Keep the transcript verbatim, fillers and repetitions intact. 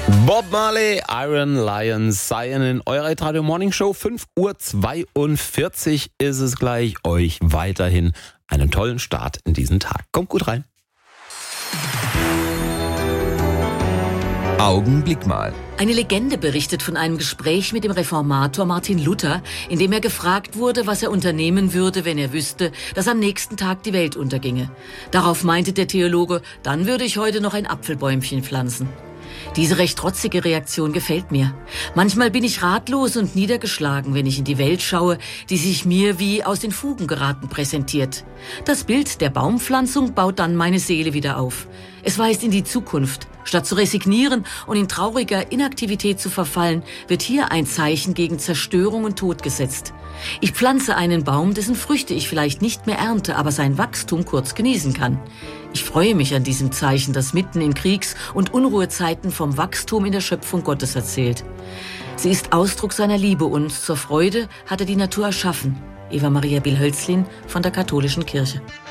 Bob Marley, Iron Lion, Zion in eurer Radio Morning Show. fünf Uhr zweiundvierzig ist es gleich. Euch weiterhin einen tollen Start in diesen Tag. Kommt gut rein. Augenblick mal. Eine Legende berichtet von einem Gespräch mit dem Reformator Martin Luther, in dem er gefragt wurde, was er unternehmen würde, wenn er wüsste, dass am nächsten Tag die Welt unterginge. Darauf meinte der Theologe, dann würde ich heute noch ein Apfelbäumchen pflanzen. Diese recht trotzige Reaktion gefällt mir. Manchmal bin ich ratlos und niedergeschlagen, wenn ich in die Welt schaue, die sich mir wie aus den Fugen geraten präsentiert. Das Bild der Baumpflanzung baut dann meine Seele wieder auf. Es weist in die Zukunft. Statt zu resignieren und in trauriger Inaktivität zu verfallen, wird hier ein Zeichen gegen Zerstörung und Tod gesetzt. Ich pflanze einen Baum, dessen Früchte ich vielleicht nicht mehr ernte, aber sein Wachstum kurz genießen kann. Ich freue mich an diesem Zeichen, das mitten in Kriegs- und Unruhezeiten vom Wachstum in der Schöpfung Gottes erzählt. Sie ist Ausdruck seiner Liebe und zur Freude hat er die Natur erschaffen. Eva Maria Bill-Hölzlin von der Katholischen Kirche.